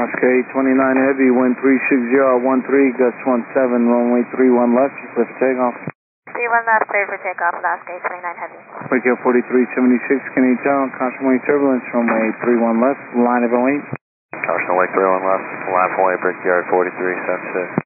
Oscar 829 Heavy, wind 36013, gust 17, runway 31 left, clear for takeoff. 31 left, clear for takeoff, Alaska 829 Heavy. Breakout 4376, Canadian Town, caution wing turbulence, runway 31 left, line of 08. Caution wing 31 left, line of 08, break yard 4376.